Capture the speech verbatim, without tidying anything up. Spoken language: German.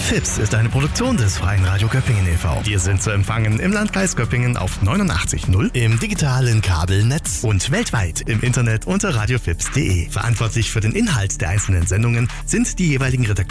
Fips ist eine Produktion des Freien Radio Göppingen e V Wir sind zu empfangen im Landkreis Göppingen auf neunundachtzig Komma null, im digitalen Kabelnetz und weltweit im Internet unter radiofips punkt de. Verantwortlich für den Inhalt der einzelnen Sendungen sind die jeweiligen Redakteure